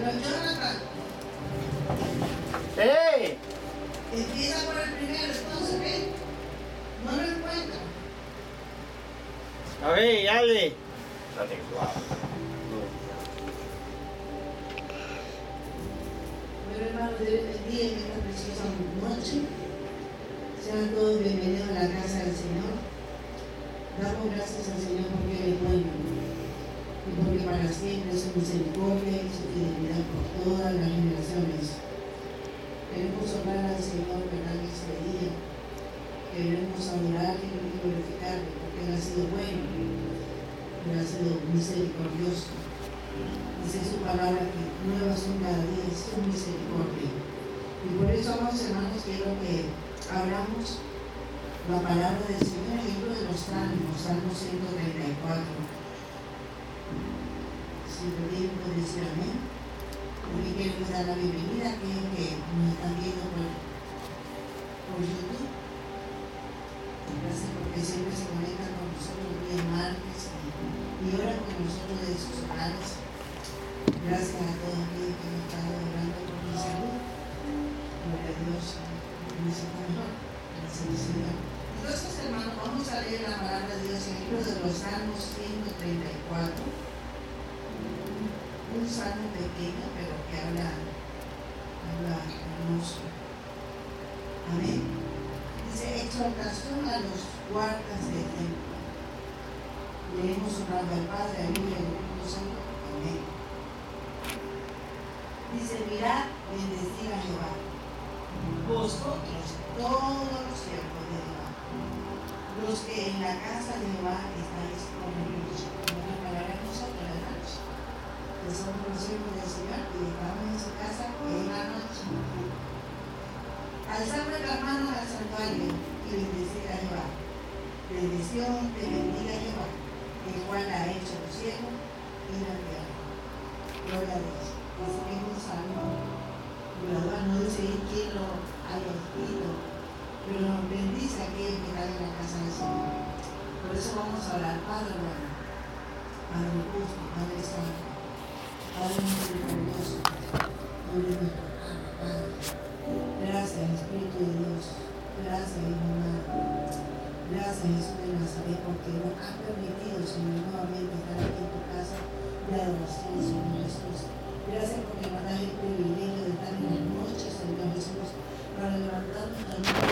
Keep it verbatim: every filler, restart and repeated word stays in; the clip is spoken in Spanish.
Jonathan. ¡Eh! Empieza por el primero, entonces, ¿qué? No lo encuentro. A ver, dale. Date suave. Bueno, hermano, Dios les bendiga en esta preciosa noche. Sean todos bienvenidos a la casa del Señor. Damos gracias al Señor porque Él es bueno y porque para siempre su misericordia y su fidelidad por todas las generaciones. Queremos honrar al Señor, ¿verdad? En este día. Queremos adorarle y glorificarle porque Él ha sido bueno, Él ha sido misericordioso. Dice su palabra que nuevas son cada día su misericordia. Y por eso, amados hermanos, quiero que abramos la palabra del Señor en el libro de los Salmos, Salmo ciento treinta y cuatro. Si alguien puede decir amén. Porque queremos dar la bienvenida a aquellos que nos están viendo por, por YouTube. Gracias porque siempre se conectan con nosotros los días martes y, y oran con nosotros de sus hogares. Gracias a todos aquellos que nos están orando por mi salud. Gloria a Dios, me siento mejor. Gracias al Señor. Entonces, hermanos, vamos a leer la palabra de Dios en el libro de los Salmos ciento treinta y cuatro. Un salmo pequeño, pero que habla, habla hermoso. Amén. Dice, exhortación a los guardas del templo. Leemos honrando al Padre, al Hijo y al Espíritu Santo. Amén. Dice, mirad, bendecid a Jehová, vosotros, todos los siervos de Jehová, los que en la casa de Jehová estáis reunidos. No para nosotros, hermanos, que somos los siervos del Señor y estamos en su casa en la noche. Alzad vuestras manos al santuario y bendecid a Jehová. Bendición te bendiga Jehová, el cual ha hecho los cielos y la tierra. Gloria a Dios. Dice que es un salmo gradual, no dice quién lo haya escrito, pero nos bendice a aquellos que están en la casa del Señor. Por eso vamos a orar, Padre bueno, Padre justo, Padre santo, Padre misericordioso, Padre nuestro Padre. Gracias, Espíritu de Dios. Gracias, Hijo amado. Gracias, Jesús de Nazaret, porque nos has permitido, Señor, nuevamente estar aquí en tu casa de adoración, Señor Jesús. Gracias porque nos das el privilegio de estar en las noches, Señor Jesús, para levantarnos también